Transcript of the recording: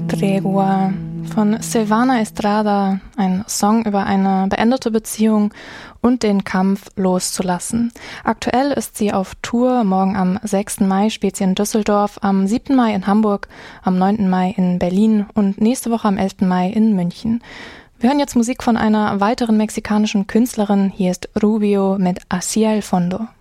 Tregua von Silvana Estrada, ein Song über eine beendete Beziehung und den Kampf loszulassen. Aktuell ist sie auf Tour. Morgen am 6. Mai spielt sie in Düsseldorf, am 7. Mai in Hamburg, am 9. Mai in Berlin und nächste Woche am 11. Mai in München. Wir hören jetzt Musik von einer weiteren mexikanischen Künstlerin. Hier ist Rubio mit Hacia el Fondo.